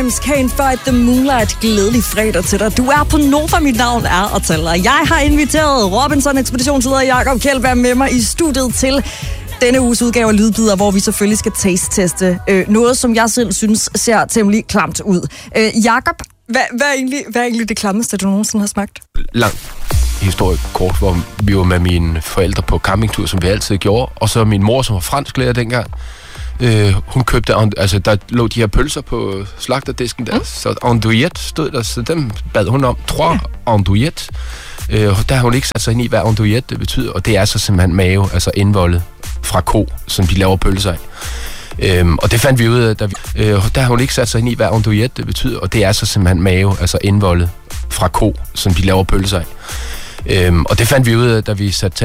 Times, Can't Fight the Moonlight. Glædelig fredag til dig. Du er på Nova, mit navn er Atala. Jeg har inviteret Robinson-ekspeditionsleder Jakob Kjeldberg med mig i studiet til denne uges udgave af Lydbider, hvor vi selvfølgelig skal taste noget, som jeg selv synes ser temmelig klamt ud. Jakob, hvad er egentlig det klammeste, du nogensinde har smagt? Lang historie kort, hvor vi var med mine forældre på campingtur, som vi altid gjorde, og så min mor, som var fransklærer dengang, hun købte, altså der lå de her pølser på slagterdisken der, så andouillette stod der, så dem bad hun om, 3 andouillette. Der har hun ikke sat sig ind i, hvad andouillette det betyder, og det er så simpelthen mave, altså indvoldet fra ko, som de laver pølser af. Og det fandt vi ud af, der har hun ikke sat sig ind i, hvad andouillette det betyder, og det er så simpelthen mave, altså indvoldet fra ko, som de laver pølser af. Og det fandt vi ud af, da vi satte